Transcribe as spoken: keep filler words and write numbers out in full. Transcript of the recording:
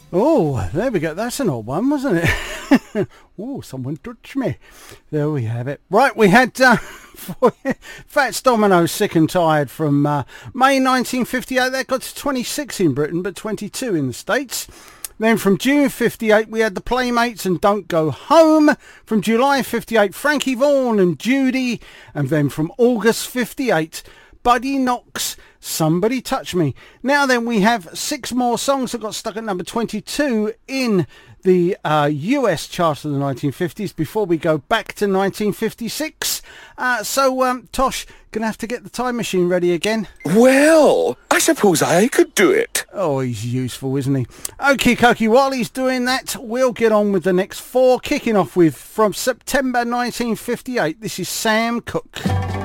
Oh, there we go. That's an old one, wasn't it? Oh, someone touched me. There we have it. Right, we had uh, Fats Domino, Sick and Tired from uh, May nineteen fifty-eight. That got to twenty-six in Britain, but twenty-two in the States. Then from June fifty-eight, we had the Playmates and Don't Go Home. From July fifty-eight, Frankie Vaughan and Judy. And then from August fifty-eight, Buddy Knox, Somebody Touch Me. Now then, we have six more songs that got stuck at number twenty-two in the uh, U S chart of the nineteen fifties before we go back to nineteen fifty-six. Uh, so, um, Tosh, gonna have to get the time machine ready again. Well, I suppose I could do it. Oh, he's useful, isn't he? Okie dokie, while he's doing that, we'll get on with the next four, kicking off with, from September nineteen fifty-eight, this is Sam Cooke.